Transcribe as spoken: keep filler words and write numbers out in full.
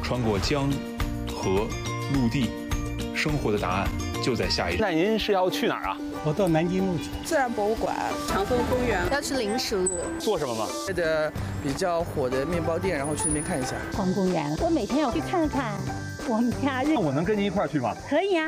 穿过江、河、陆地，生活的答案就在下一站。 那您是要去哪儿啊？ 我到南京路去。 自然博物馆、长风公园， 要去临时路。 做什么吗？ 这个比较火的面包店，然后去那边看一下。 逛公园，我每天要去看看我们家人。 那我能跟您一块儿去吗？ 可以啊。